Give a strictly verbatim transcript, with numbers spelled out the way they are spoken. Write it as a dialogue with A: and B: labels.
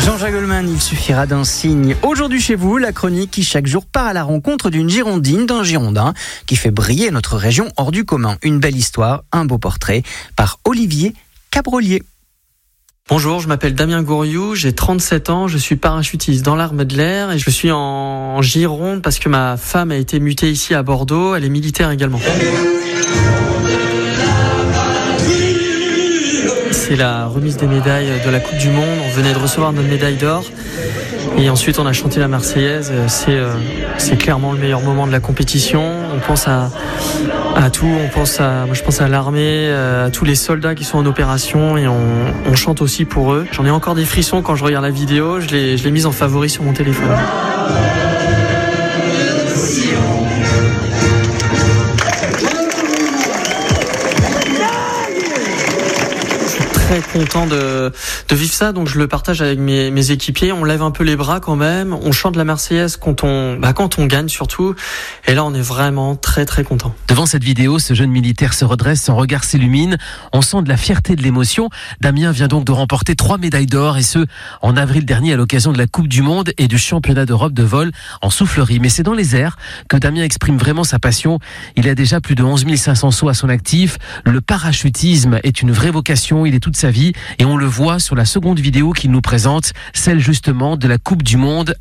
A: Jean-Jacques Goldman, il suffira d'un signe. Aujourd'hui chez vous, la chronique qui chaque jour part à la rencontre d'une Girondine, d'un Girondin, qui fait briller notre région hors du commun. Une belle histoire, un beau portrait, par Olivier Cabrolier.
B: Bonjour, je m'appelle Damien Gouriou, j'ai trente-sept ans, je suis parachutiste dans l'arme de l'air et je suis en Gironde parce que ma femme a été mutée ici à Bordeaux, elle est militaire également. C'est la remise des médailles de la Coupe du Monde, on venait de recevoir notre médaille d'or et ensuite on a chanté la Marseillaise, c'est, euh, c'est clairement le meilleur moment de la compétition. On pense à, à tout, on pense à, moi je pense à l'armée, à tous les soldats qui sont en opération et on, on chante aussi pour eux. J'en ai encore des frissons quand je regarde la vidéo, je l'ai, je l'ai mise en favori sur mon téléphone. Très content de, de vivre ça, donc je le partage avec mes, mes équipiers. On lève un peu les bras quand même, on chante la Marseillaise quand on, bah quand on gagne surtout, et là on est vraiment très très content.
C: Devant cette vidéo, ce jeune militaire se redresse, son regard s'illumine, on sent de la fierté, de l'émotion. Damien vient donc de remporter trois médailles d'or, et ce, en avril dernier à l'occasion de la Coupe du Monde et du Championnat d'Europe de vol en soufflerie. Mais c'est dans les airs que Damien exprime vraiment sa passion. Il a déjà plus de onze mille cinq cents sauts à son actif. Le parachutisme est une vraie vocation, il est toute sa vie, et on le voit sur la seconde vidéo qu'il nous présente, celle justement de la Coupe du Monde